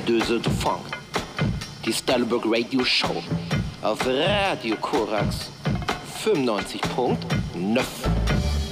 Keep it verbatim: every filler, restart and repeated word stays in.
Deux heures de Funk. Die Stylebug Radio Show auf Radio Korax fünfundneunzig Komma neun.